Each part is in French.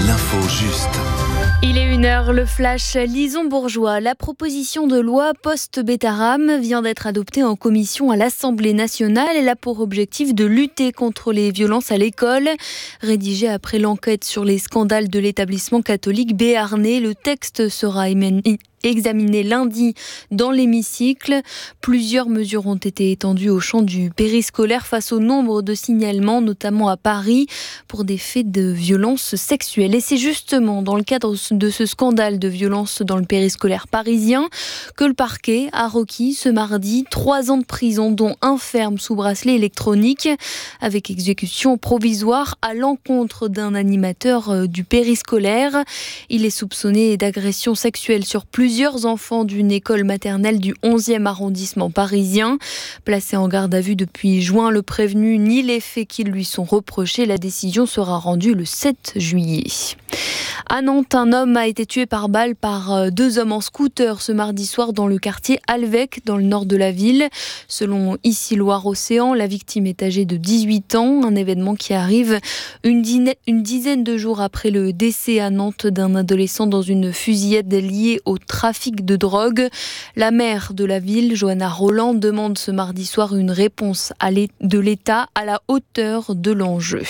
l'info juste. Il est 1h, le flash Lison-Bourgeois. La proposition de loi post-Betaram vient d'être adoptée en commission à l'Assemblée nationale. Elle a pour objectif de lutter contre les violences à l'école. Rédigé après l'enquête sur les scandales de l'établissement catholique béarnais, le texte sera examiné lundi dans l'hémicycle. Plusieurs mesures ont été étendues au champ du périscolaire face au nombre de signalements, notamment à Paris, pour des faits de violences sexuelles. Et c'est justement dans le cadre de ce scandale de violence dans le périscolaire parisien que le parquet a requis ce mardi 3 ans de prison, dont 1 ferme sous bracelet électronique, avec exécution provisoire à l'encontre d'un animateur du périscolaire. Il est soupçonné d'agression sexuelle sur plusieurs enfants d'une école maternelle du 11e arrondissement parisien. Placé en garde à vue depuis juin, le prévenu nie les faits qui lui sont reprochés. La décision sera rendue le 7 juillet. À Nantes, un homme a été tué par balle par 2 hommes en scooter ce mardi soir dans le quartier Alvec, dans le nord de la ville. Selon Ici Loire-Océan, la victime est âgée de 18 ans, un événement qui arrive une dizaine de jours après le décès à Nantes d'un adolescent dans une fusillade liée au trafic de drogue. La maire de la ville, Johanna Roland, demande ce mardi soir une réponse de l'État à la hauteur de l'enjeu.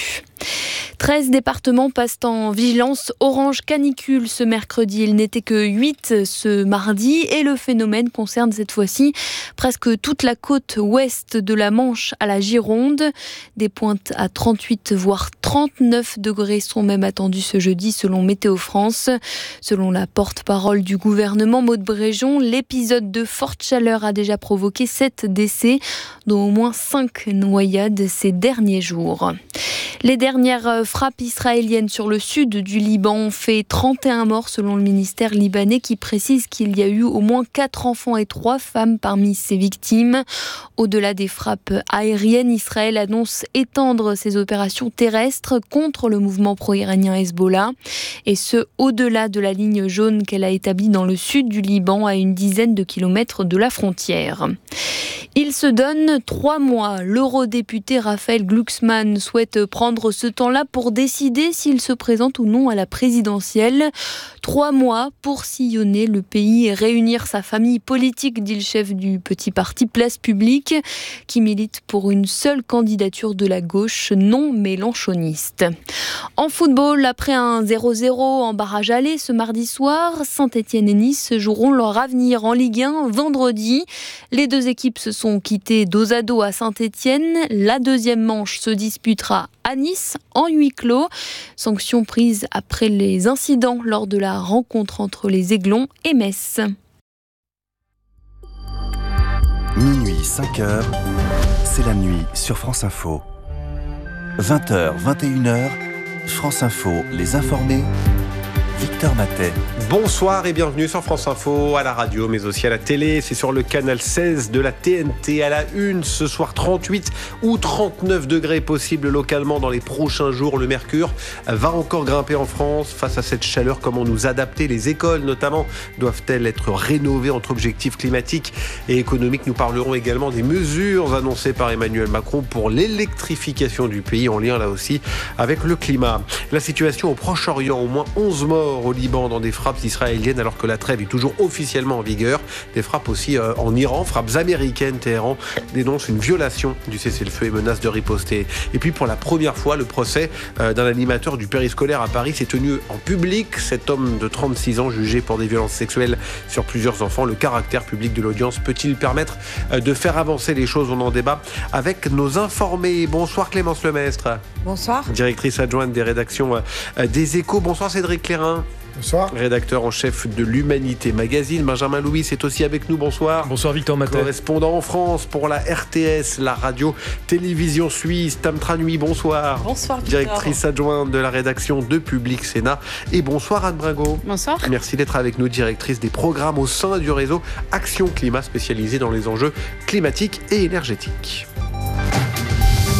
13 départements passent en vigilance orange canicule ce mercredi. Il n'était que 8 ce mardi et le phénomène concerne cette fois-ci presque toute la côte ouest de la Manche à la Gironde. Des pointes à 38 voire 39 degrés sont même attendues ce jeudi selon Météo France. Selon la porte-parole du gouvernement, Maud Bréjon, l'épisode de forte chaleur a déjà provoqué 7 décès, dont au moins 5 noyades ces derniers jours. Les dernières frappes israéliennes sur le sud du Liban ont fait 31 morts selon le ministère libanais qui précise qu'il y a eu au moins 4 enfants et 3 femmes parmi ces victimes. Au-delà des frappes aériennes, Israël annonce étendre ses opérations terrestres contre le mouvement pro-iranien Hezbollah. Et ce, au-delà de la ligne jaune qu'elle a établie dans le sud du Liban à une dizaine de kilomètres de la frontière. Il se donne 3 mois. L'eurodéputé Raphaël Glucksmann souhaite prendre ce temps-là pour décider s'il se présente ou non à la présidentielle. 3 mois pour sillonner le pays et réunir sa famille politique, dit le chef du petit parti Place Publique, qui milite pour une seule candidature de la gauche non mélenchoniste. En football, après un 0-0 en barrage aller ce mardi soir, Saint-Étienne et Nice joueront leur avenir en Ligue 1 vendredi. Les 2 équipes se sont quittées dos à dos à Saint-Étienne. La deuxième manche se disputera à Nice en huis clos. Sanction prise après les incidents lors de la rencontre entre les Aiglons et Metz. Minuit 5h, c'est la nuit sur France Info. 20h, 21h, France Info, les informés. Victor Matet. Bonsoir et bienvenue sur France Info, à la radio mais aussi à la télé. C'est sur le canal 16 de la TNT à la une ce soir. 38 ou 39 degrés possibles localement dans les prochains jours. Le mercure va encore grimper en France. Face à cette chaleur, comment nous adapter? Les écoles notamment doivent-elles être rénovées entre objectifs climatiques et économiques? Nous parlerons également des mesures annoncées par Emmanuel Macron pour l'électrification du pays en lien là aussi avec le climat. La situation au Proche-Orient, au moins 11 morts au Liban dans des frappes israéliennes alors que la trêve est toujours officiellement en vigueur. Des frappes aussi en Iran, frappes américaines. Téhéran dénonce une violation du cessez-le-feu et menace de riposter. Et puis pour la première fois, le procès d'un animateur du périscolaire à Paris s'est tenu en public. Cet homme de 36 ans jugé pour des violences sexuelles sur plusieurs enfants. Le caractère public de l'audience peut-il permettre de faire avancer les choses? On en débat avec nos informés. Bonsoir Clémence Lemestre. Bonsoir. Directrice adjointe des rédactions des Échos. Bonsoir Cédric Clérin. Bonsoir. Rédacteur en chef de l'Humanité Magazine. Benjamin Louis est aussi avec nous. Bonsoir. Bonsoir Victor Matet. Correspondant en France pour la RTS, la radio-télévision suisse. Tam Tranui, bonsoir. Bonsoir Victor. Directrice adjointe de la rédaction de Public Sénat. Et bonsoir Anne Bringot. Bonsoir. Merci d'être avec nous, directrice des programmes au sein du réseau Action Climat, spécialisé dans les enjeux climatiques et énergétiques.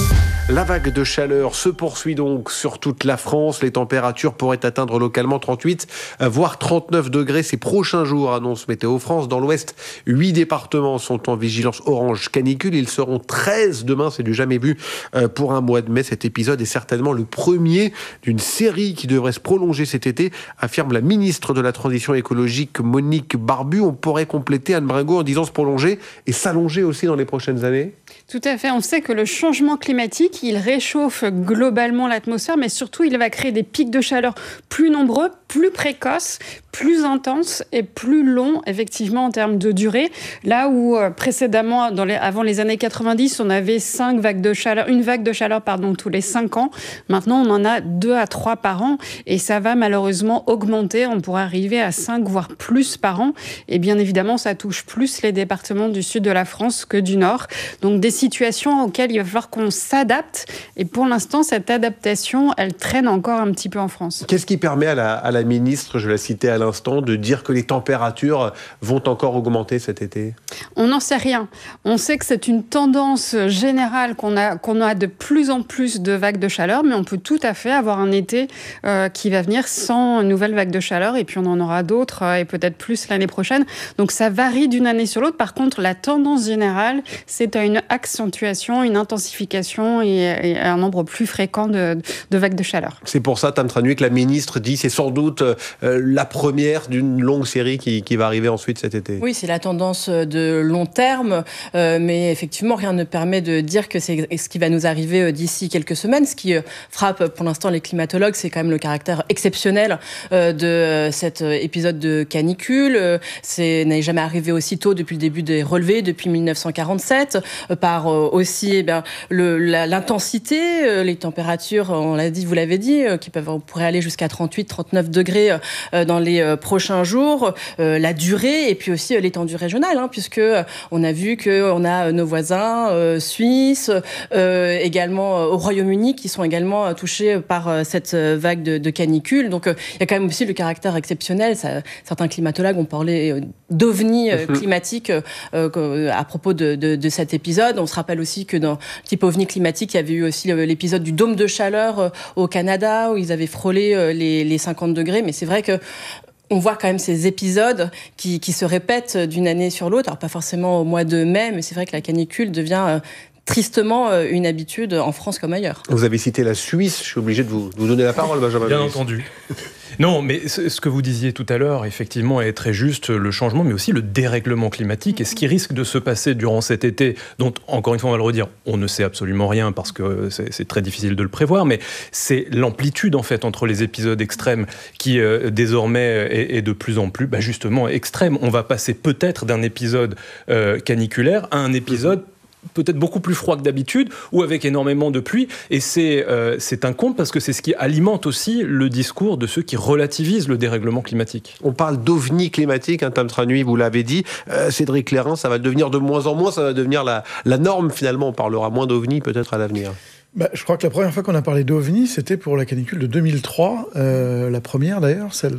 La vague de chaleur se poursuit donc sur toute la France. Les températures pourraient atteindre localement 38, voire 39 degrés ces prochains jours, annonce Météo France. Dans l'Ouest, 8 départements sont en vigilance orange canicule. Ils seront 13 demain, c'est du jamais vu pour un mois de mai. Cet épisode est certainement le premier d'une série qui devrait se prolonger cet été, affirme la ministre de la Transition écologique Monique Barbu. On pourrait compléter, Anne Bringot, en disant se prolonger et s'allonger aussi dans les prochaines années. Tout à fait. On sait que le changement climatique, il réchauffe globalement l'atmosphère, mais surtout, il va créer des pics de chaleur plus nombreux, plus précoces, plus intenses et plus longs, effectivement, en termes de durée. Là où, précédemment, avant les années 90, on avait une vague de chaleur, tous les 5 ans. Maintenant, on en a 2 à 3 par an et ça va malheureusement augmenter. On pourrait arriver à 5, voire plus par an. Et bien évidemment, ça touche plus les départements du sud de la France que du nord. Donc, des situations auxquelles il va falloir qu'on s'adapte. Et pour l'instant, cette adaptation, elle traîne encore un petit peu en France. Qu'est-ce qui permet à la ministre, je la citais à l'instant, de dire que les températures vont encore augmenter cet été ? On n'en sait rien. On sait que c'est une tendance générale qu'on a de plus en plus de vagues de chaleur, mais on peut tout à fait avoir un été qui va venir sans nouvelle vague de chaleur, et puis on en aura d'autres, et peut-être plus l'année prochaine. Donc ça varie d'une année sur l'autre. Par contre, la tendance générale, c'est à une accentuation, une intensification et un nombre plus fréquent de vagues de chaleur. C'est pour ça, Tam Trinh, que la ministre dit que c'est sans doute la première d'une longue série qui va arriver ensuite cet été. Oui, c'est la tendance de long terme, mais effectivement, rien ne permet de dire que c'est ce qui va nous arriver d'ici quelques semaines. Ce qui frappe pour l'instant les climatologues, c'est quand même le caractère exceptionnel de cet épisode de canicule. C'est n'est jamais arrivé aussi tôt depuis le début des relevés, depuis 1947, par aussi l'intensité, les températures, on l'a dit, vous l'avez dit, on pourrait aller jusqu'à 38, 39 degrés dans les prochains jours, la durée et puis aussi l'étendue régionale, puisque on a vu qu'on a nos voisins suisses, également au Royaume-Uni, qui sont également touchés par cette vague de canicule. Donc il y a quand même aussi le caractère exceptionnel. Certains climatologues ont parlé d'ovni climatique à propos de cet épisode. On se rappelle aussi que dans type ovni climatique, il y avait eu aussi l'épisode du dôme de chaleur au Canada, où ils avaient frôlé les 50 degrés. Mais c'est vrai que on voit quand même ces épisodes qui se répètent d'une année sur l'autre. Alors pas forcément au mois de mai, mais c'est vrai que la canicule devient tristement une habitude en France comme ailleurs. Vous avez cité la Suisse, je suis obligé de vous donner la parole, Benjamin. Bien entendu. Non, mais ce que vous disiez tout à l'heure, effectivement, est très juste, le changement, mais aussi le dérèglement climatique. Et ce qui risque de se passer durant cet été, dont, encore une fois, on va le redire, on ne sait absolument rien parce que c'est très difficile de le prévoir, mais c'est l'amplitude, en fait, entre les épisodes extrêmes qui, désormais, est de plus en plus, justement, extrême. On va passer peut-être d'un épisode caniculaire à un épisode peut-être beaucoup plus froid que d'habitude, ou avec énormément de pluie. Et c'est un conte parce que c'est ce qui alimente aussi le discours de ceux qui relativisent le dérèglement climatique. On parle d'ovni climatique, Tam Trinh, vous l'avez dit. Cédric Clairin, ça va devenir de moins en moins, ça va devenir la norme finalement. On parlent moins d'ovni peut-être à l'avenir. Je crois que la première fois qu'on a parlé d'OVNI, c'était pour la canicule de 2003, la première d'ailleurs, celle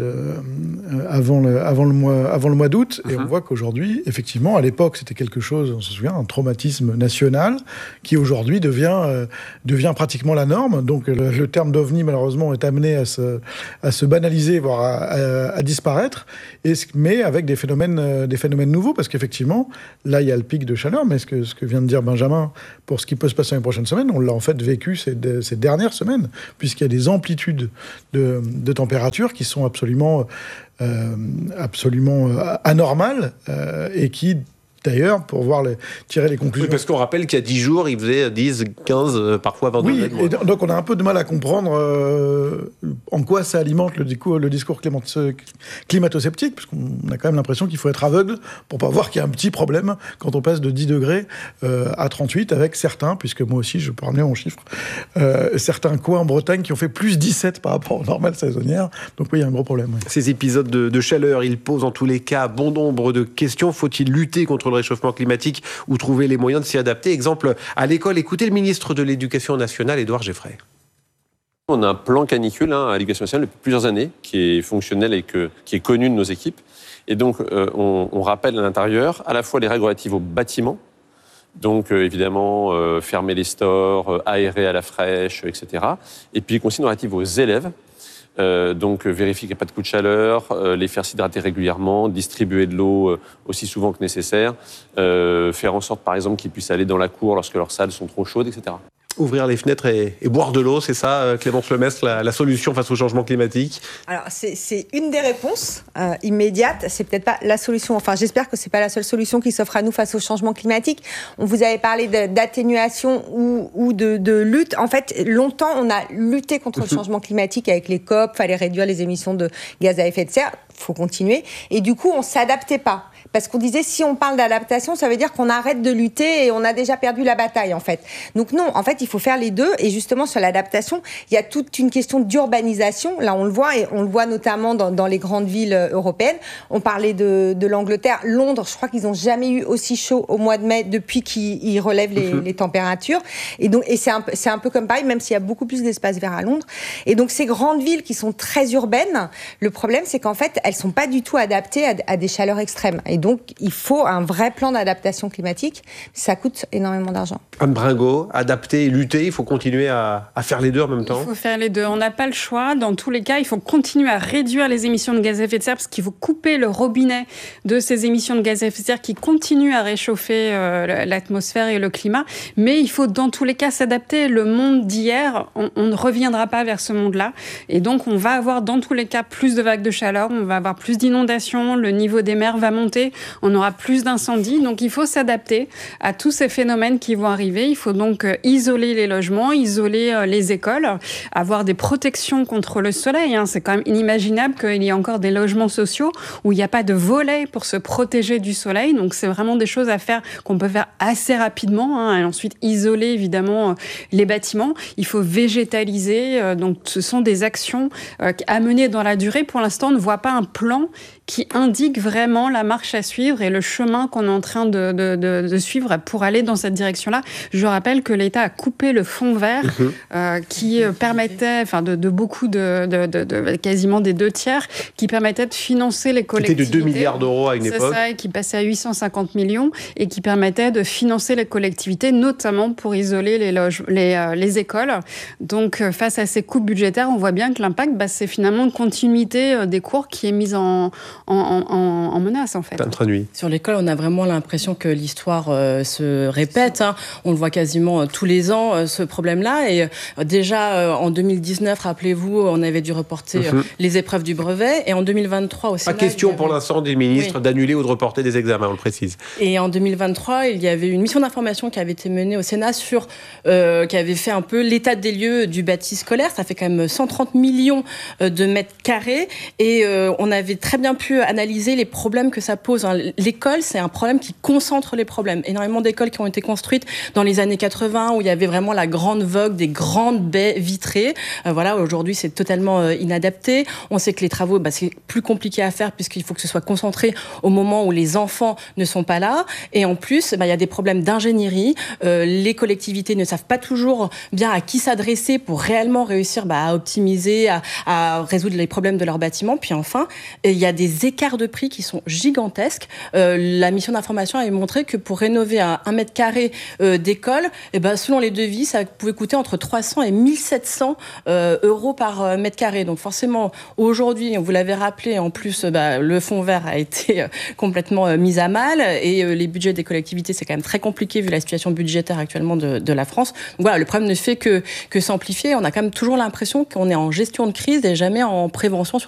avant le mois d'août. Et on voit qu'aujourd'hui, effectivement, à l'époque, c'était quelque chose, on se souvient, un traumatisme national, qui aujourd'hui devient pratiquement la norme. Donc le terme d'OVNI, malheureusement, est amené à se banaliser, voire à disparaître, mais avec des phénomènes nouveaux, parce qu'effectivement, là, il y a le pic de chaleur, mais ce que vient de dire Benjamin, pour ce qui peut se passer dans les prochaines semaines, on l'a en fait vécu ces dernières semaines, puisqu'il y a des amplitudes de température qui sont absolument anormales et qui, d'ailleurs, pour tirer les conclusions... Oui, parce qu'on rappelle qu'il y a 10 jours, il faisait 10, 15, parfois 20 degrés. Oui, et donc on a un peu de mal à comprendre en quoi ça alimente le discours climato-sceptique, parce qu'on a quand même l'impression qu'il faut être aveugle pour pas voir qu'il y a un petit problème quand on passe de 10 degrés à 38, avec certains, puisque moi aussi, je peux ramener mon chiffre, certains coins en Bretagne qui ont fait plus 17 par rapport aux normales saisonnières. Donc oui, il y a un gros problème. Oui. Ces épisodes de chaleur, ils posent en tous les cas bon nombre de questions. Faut-il lutter contre le réchauffement climatique ou trouver les moyens de s'y adapter? Exemple, à l'école, écoutez le ministre de l'Éducation nationale, Édouard Geffray. On a un plan canicule à l'Éducation nationale depuis plusieurs années, qui est fonctionnel et qui est connu de nos équipes. Et donc, on rappelle à l'intérieur à la fois les règles relatives aux bâtiments, Donc, évidemment, fermer les stores, aérer à la fraîche, etc. Et puis, les consignes relatives aux élèves. Donc, vérifier qu'il n'y a pas de coup de chaleur, les faire s'hydrater régulièrement, distribuer de l'eau aussi souvent que nécessaire, faire en sorte, par exemple, qu'ils puissent aller dans la cour lorsque leurs salles sont trop chaudes, etc. Ouvrir les fenêtres et boire de l'eau, c'est ça, Clémence Lemestre, la solution face au changement climatique? Alors, c'est une des réponses immédiates. C'est peut-être pas la solution. Enfin, j'espère que c'est pas la seule solution qui s'offre à nous face au changement climatique. On vous avait parlé d'atténuation ou de lutte. En fait, longtemps, on a lutté contre le changement climatique avec les COP. Fallait réduire les émissions de gaz à effet de serre. Faut continuer. Et du coup, on s'adaptait pas. Parce qu'on disait, si on parle d'adaptation, ça veut dire qu'on arrête de lutter et on a déjà perdu la bataille, en fait. Donc non, en fait, il faut faire les deux. Et justement, sur l'adaptation, il y a toute une question d'urbanisation. Là, on le voit, et on le voit notamment dans les grandes villes européennes. On parlait de l'Angleterre. Londres, je crois qu'ils n'ont jamais eu aussi chaud au mois de mai depuis qu'ils relèvent les températures. Et donc, c'est un peu comme Paris, même s'il y a beaucoup plus d'espace vert à Londres. Et donc, ces grandes villes qui sont très urbaines, le problème, c'est qu'en fait, elles ne sont pas du tout adaptées à des chaleurs extrêmes. Et donc, il faut un vrai plan d'adaptation climatique. Ça coûte énormément d'argent. Anne Bringot, adapter et lutter, il faut continuer à faire les deux en même temps? Il faut faire les deux. On n'a pas le choix. Dans tous les cas, il faut continuer à réduire les émissions de gaz à effet de serre parce qu'il faut couper le robinet de ces émissions de gaz à effet de serre qui continuent à réchauffer l'atmosphère et le climat. Mais il faut dans tous les cas s'adapter. Le monde d'hier, on ne reviendra pas vers ce monde-là. Et donc, on va avoir dans tous les cas plus de vagues de chaleur, on va avoir plus d'inondations, le niveau des mers va monter, on aura plus d'incendies. Donc, il faut s'adapter à tous ces phénomènes qui vont arriver. Il faut donc isoler les logements, isoler les écoles, avoir des protections contre le soleil. C'est quand même inimaginable qu'il y ait encore des logements sociaux où il n'y a pas de volet pour se protéger du soleil. Donc, c'est vraiment des choses à faire qu'on peut faire assez rapidement. Et ensuite, isoler évidemment les bâtiments. Il faut végétaliser. Donc, ce sont des actions à mener dans la durée. Pour l'instant, on ne voit pas un plan qui indique vraiment la marche à suivre et le chemin qu'on est en train de suivre pour aller dans cette direction-là. Je rappelle que l'État a coupé le fonds vert qui permettait, de beaucoup quasiment des 2/3, qui permettait de financer les collectivités. C'était de 2 milliards d'euros à une époque. C'est ça, et qui passait à 850 millions et qui permettait de financer les collectivités, notamment pour isoler les écoles. Donc, face à ces coupes budgétaires, on voit bien que l'impact, c'est finalement une continuité des cours qui est mise en menace, en fait. Sur l'école, on a vraiment l'impression que l'histoire se répète. On le voit quasiment tous les ans, ce problème-là. Et déjà, en 2019, rappelez-vous, on avait dû reporter les épreuves du brevet. Et en 2023, au Sénat... Pas question pour l'instant des ministres d'annuler ou de reporter des examens, on le précise. Et en 2023, il y avait une mission d'information qui avait été menée au Sénat qui avait fait un peu l'état des lieux du bâti scolaire. Ça fait quand même 130 millions de mètres carrés. Et on avait très bien pu analyser les problèmes que ça pose. L'école, c'est un problème qui concentre les problèmes. Énormément d'écoles qui ont été construites dans les années 80 où il y avait vraiment la grande vogue des grandes baies vitrées. Aujourd'hui, c'est totalement inadapté. On sait que les travaux, c'est plus compliqué à faire puisqu'il faut que ce soit concentré au moment où les enfants ne sont pas là. Et en plus, il y a des problèmes d'ingénierie. Les collectivités ne savent pas toujours bien à qui s'adresser pour réellement réussir à optimiser, à résoudre les problèmes de leurs bâtiments. Puis enfin, il y a des écarts de prix qui sont gigantesques. La mission d'information avait montré que pour rénover un mètre carré d'école, selon les devis, ça pouvait coûter entre 300 et 1700 euros par mètre carré. Donc forcément, aujourd'hui, vous l'avez rappelé, en plus, le fonds vert a été complètement mis à mal et les budgets des collectivités, c'est quand même très compliqué vu la situation budgétaire actuellement de la France. Donc voilà, le problème ne fait que s'amplifier. On a quand même toujours l'impression qu'on est en gestion de crise et jamais en prévention sur